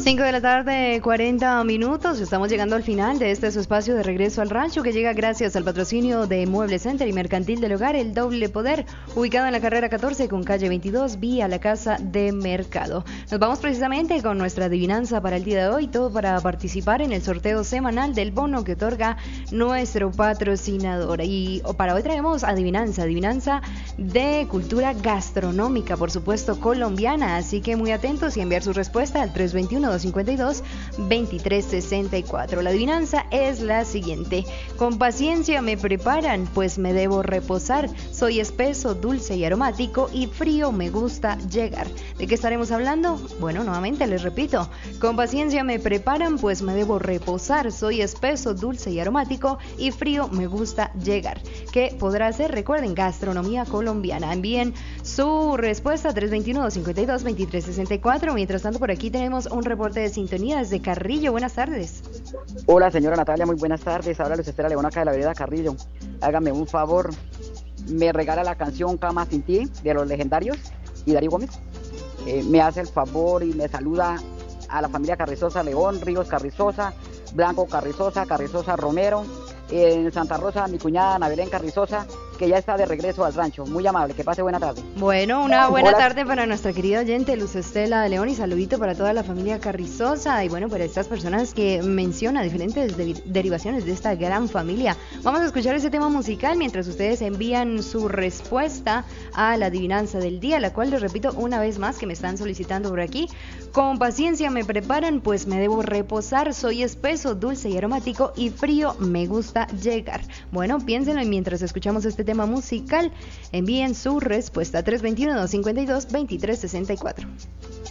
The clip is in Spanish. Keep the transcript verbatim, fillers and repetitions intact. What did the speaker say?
cinco de la tarde, cuarenta minutos. Estamos llegando al final de este su espacio de regreso al rancho, que llega gracias al patrocinio de Mueble Center y Mercantil del Hogar, el doble poder, ubicado en la carrera catorce con calle veintidós, vía la Casa de Mercado. Nos vamos precisamente con nuestra adivinanza para el día de hoy, todo para participar en el sorteo semanal del bono que otorga nuestro patrocinador. Y para hoy traemos adivinanza, adivinanza de cultura gastronómica, por supuesto colombiana, así que muy atentos y enviar su respuesta al tres dos uno, dos cinco dos, dos tres seis cuatro. La adivinanza es la siguiente: con paciencia me preparan, pues me debo reposar. Soy espeso, dulce y aromático, y frío me gusta llegar. ¿De qué estaremos hablando? Bueno, nuevamente les repito: con paciencia me preparan, pues me debo reposar. Soy espeso, dulce y aromático, y frío me gusta llegar. ¿Qué podrá ser? Recuerden, gastronomía colombiana. Envíen su respuesta a tres dos uno, dos cinco dos, dos tres seis cuatro. Mientras tanto, por aquí tenemos un reporte de sintonía desde Carrillo. Buenas tardes. Hola, señora Natalia, muy buenas tardes. Habla Luz Estela León, acá de la vereda Carrillo. Hágame un favor, me regala la canción Cama Sin Ti de Los Legendarios y Darío Gómez. Eh, me hace el favor y me saluda a la familia Carrizosa León, Ríos Carrizosa, Blanco Carrizosa, Carrizosa Romero, en Santa Rosa, mi cuñada Ana Belén Carrizosa, que ya está de regreso al rancho. Muy amable, que pase buena tarde. Bueno, una buena Hola. tarde para nuestra querida oyente Luz Estela de León, y saludito para toda la familia Carrizosa y bueno, para estas personas que menciona diferentes de- derivaciones de esta gran familia. Vamos a escuchar ese tema musical mientras ustedes envían su respuesta a la adivinanza del día, la cual les repito una vez más que me están solicitando por aquí. Con paciencia me preparan, pues me debo reposar. Soy espeso, dulce y aromático, y frío me gusta llegar. Bueno, piénsenlo, y mientras escuchamos este tema musical, envíen su respuesta a tres dos uno, dos cinco dos, dos tres seis cuatro.